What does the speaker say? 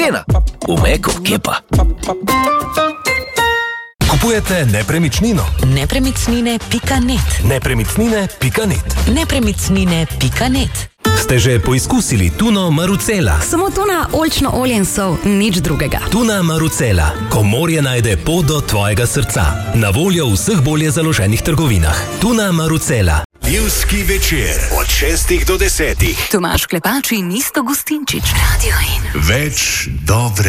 Cena. V Meku, kje pa? Kupujete nepremičnino? Nepremičnine.net. Nepremičnine.net. Nepremičnine.net. Ste že poizkusili tuno Marucela? Samo tuna, oljčno olje in sol, nič drugega. Tuna Marucela, ko morje najde pot do tvojega srca. Na voljo v vseh bolje založenih trgovinah. Tuna Marucela. Ljudski večer od 6 do 10. Tomaž Klepač in Isto Gustinčič. Radio In. Več dobre